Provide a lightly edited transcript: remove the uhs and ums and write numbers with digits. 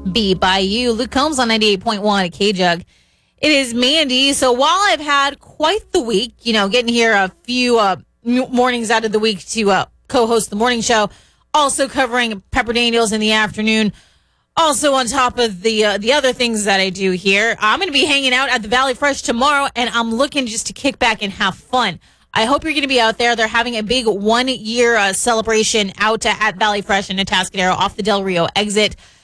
Be by you. Luke Combs on 98.1 at K-Jug. It is Mandy. So while I've had quite the week, getting here a few mornings out of the week to co-host the morning show, also covering Pepper Daniels in the afternoon, also on top of the other things that I do here, I'm going to be hanging out at the Valley Fresh tomorrow, and I'm looking just to kick back and have fun. I hope you're going to be out there. They're having a big 1-year celebration out at Valley Fresh in Atascadero off the Del Rio exit.